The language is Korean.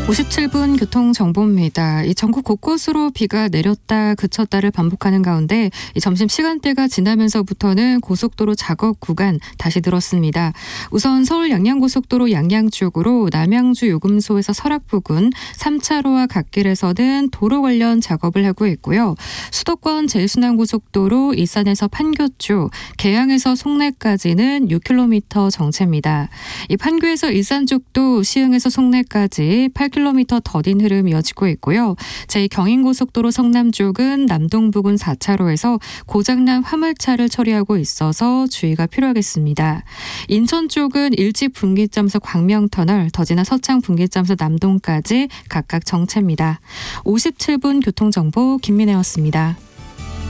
57분 교통정보입니다. 이 전국 곳곳으로 비가 내렸다 그쳤다를 반복하는 가운데 이 점심시간대가 지나면서부터는 고속도로 작업 구간 다시 늘었습니다. 우선 서울 양양고속도로 양양 쪽으로 남양주 요금소에서 설악 부근 3차로와 갓길에서는 도로 관련 작업을 하고 있고요. 수도권 제일순환고속도로 일산에서 판교 쪽, 계양에서 송내까지는 6km 정체입니다. 이 판교에서 일산 쪽도 시흥에서 송내까지 8km 더딘 흐름 이어지고 있고요. 제2경인고속도로 성남 쪽은 남동 부근 4차로에서 고장난 화물차를 처리하고 있어서 주의가 필요하겠습니다. 인천 쪽은 일지 분기점에서 광명터널, 더 지나 서창 분기점에서 남동까지 각각 정체입니다. 57분 교통정보 김민혜였습니다.